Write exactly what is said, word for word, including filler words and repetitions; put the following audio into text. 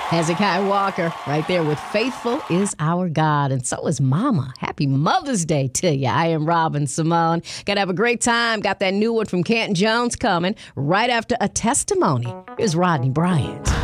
Hezekiah Walker right there with Faithful is Our God. And so is Mama. Happy Mother's Day to you. I am Robin Simone. Got to have a great time. Got that new one from Canton Jones coming right after a testimony. Here's Rodney Bryant.